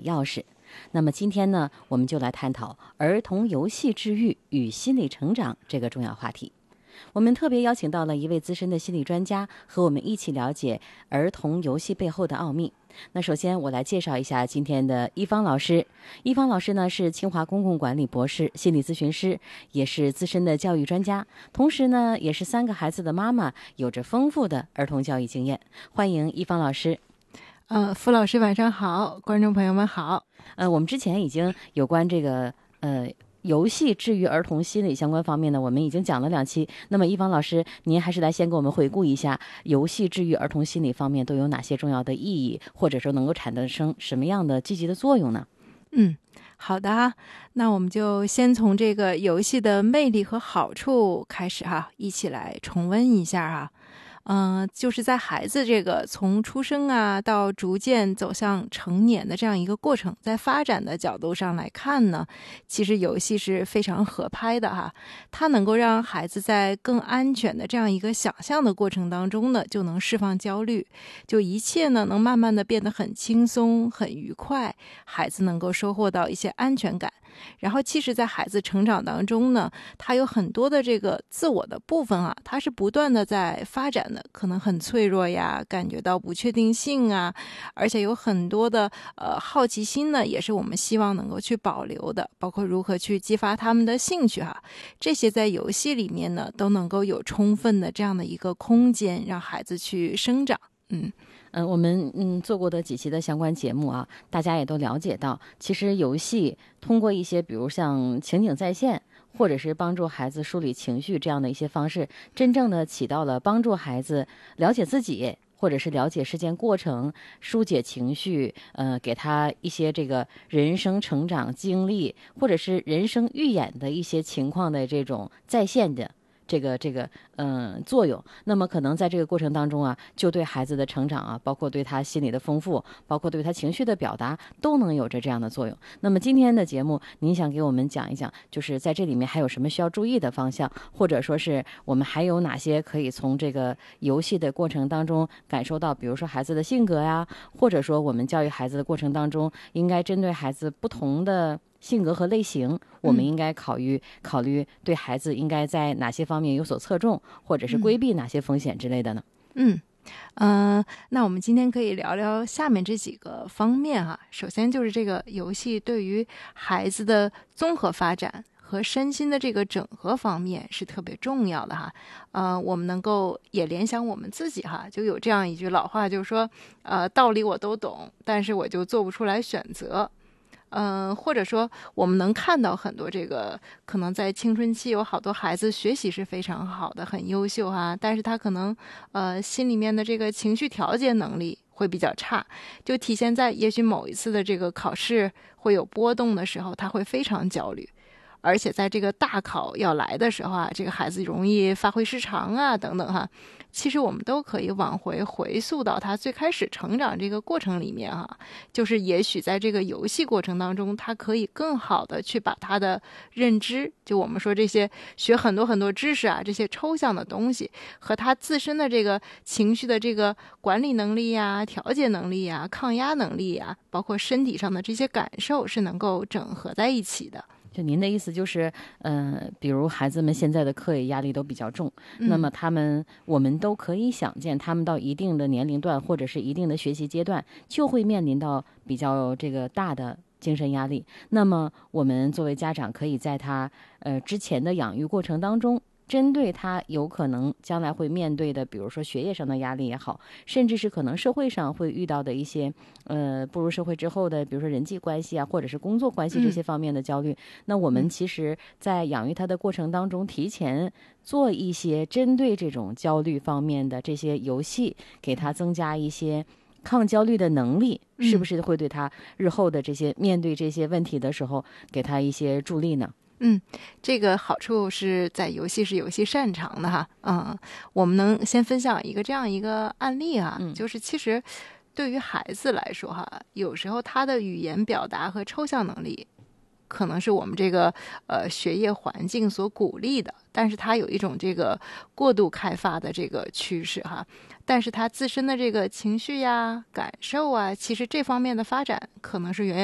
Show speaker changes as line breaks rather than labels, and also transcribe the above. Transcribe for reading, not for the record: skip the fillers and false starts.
钥匙。那么今天呢，我们就来探讨儿童游戏治愈与心理成长这个重要话题。我们特别邀请到了一位资深的心理专家，和我们一起了解儿童游戏背后的奥秘。那首先我来介绍一下今天的一方老师。一方老师呢是清华公共管理博士、心理咨询师，也是资深的教育专家，同时呢也是3个孩子的妈妈，有着丰富的儿童教育经验。欢迎一方老师。
傅老师晚上好，观众朋友们好。
我们之前已经有关这个游戏治愈儿童心理相关方面呢，我们已经讲了2期。那么一方老师，您还是来先给我们回顾一下游戏治愈儿童心理方面都有哪些重要的意义，或者说能够产生什么样的积极的作用呢？
好的哈，那我们就先从这个游戏的魅力和好处开始哈，一起来重温一下哈。就是在孩子这个从出生啊到逐渐走向成年的这样一个过程，在发展的角度上来看呢，其实游戏是非常合拍的哈。它能够让孩子在更安全的这样一个想象的过程当中呢，就能释放焦虑，就一切呢能慢慢的变得很轻松、很愉快，孩子能够收获到一些安全感。然后其实在孩子成长当中呢，他有很多的这个自我的部分啊，他是不断的在发展的，可能很脆弱呀，感觉到不确定性啊，而且有很多的好奇心呢，也是我们希望能够去保留的，包括如何去激发他们的兴趣哈，这些在游戏里面呢都能够有充分的这样的一个空间，让孩子去生长。
我们做过的几期的相关节目啊，大家也都了解到，其实游戏通过一些比如像情景再现，或者是帮助孩子梳理情绪这样的一些方式，真正的起到了帮助孩子了解自己，或者是了解事件过程，疏解情绪，给他一些这个人生成长经历，或者是人生预演的一些情况的这种再现的这个作用。那么可能在这个过程当中啊，就对孩子的成长啊，包括对他心理的丰富，包括对他情绪的表达，都能有着这样的作用。那么今天的节目，您想给我们讲一讲，就是在这里面还有什么需要注意的方向，或者说是我们还有哪些可以从这个游戏的过程当中感受到，比如说孩子的性格呀，或者说我们教育孩子的过程当中，应该针对孩子不同的性格和类型，我们应该考虑对孩子应该在哪些方面有所侧重，或者是规避哪些风险之类的呢？
那我们今天可以聊聊下面这几个方面哈。首先就是这个游戏对于孩子的综合发展和身心的这个整合方面是特别重要的哈。我们能够也联想我们自己哈，就有这样一句老话，就是说，道理我都懂，但是我就做不出来选择。或者说我们能看到很多这个可能在青春期有好多孩子学习是非常好的，很优秀哈，但是他可能心里面的这个情绪调节能力会比较差，就体现在也许某一次的这个考试会有波动的时候，他会非常焦虑。而且在这个大考要来的时候啊，这个孩子容易发挥失常啊，等等哈。其实我们都可以往回溯到他最开始成长这个过程里面哈，就是也许在这个游戏过程当中，他可以更好的去把他的认知，就我们说这些学很多很多知识啊，这些抽象的东西和他自身的这个情绪的这个管理能力呀、调节能力呀、抗压能力呀，包括身体上的这些感受是能够整合在一起的。
就您的意思就是，比如孩子们现在的课业压力都比较重，那么我们都可以想见，他们到一定的年龄段或者是一定的学习阶段，就会面临到比较这个大的精神压力。那么我们作为家长，可以在他之前的养育过程当中，针对他有可能将来会面对的，比如说学业上的压力也好，甚至是可能社会上会遇到的一些步入社会之后的，比如说人际关系啊，或者是工作关系这些方面的焦虑，那我们其实在养育他的过程当中，提前做一些针对这种焦虑方面的这些游戏，给他增加一些抗焦虑的能力，是不是会对他日后的这些面对这些问题的时候，给他一些助力呢？
这个好处是在游戏是游戏擅长的哈。我们能先分享这样一个案例哈，就是其实对于孩子来说哈，有时候他的语言表达和抽象能力可能是我们这个学业环境所鼓励的，但是他有一种这个过度开发的这个趋势哈。但是他自身的这个情绪呀、感受啊，其实这方面的发展可能是远